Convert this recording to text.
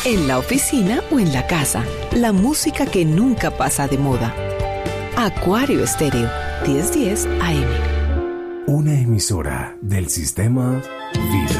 en la oficina o en la casa. La música que nunca pasa de moda. Acuario Estéreo, 1010 AM. Una emisora del sistema Vida.